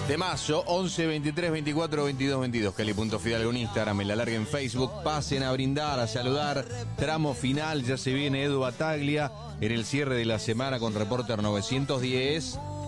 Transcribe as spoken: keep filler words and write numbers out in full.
Temazo, once, veintitrés, veinticuatro, veintidós, veintidós. Cali.fidalgo en Instagram, me la larga en Facebook. Pasen a brindar, a saludar. Tramo final, ya se viene Edu Bataglia en el cierre de la semana con Reporter novecientos diez.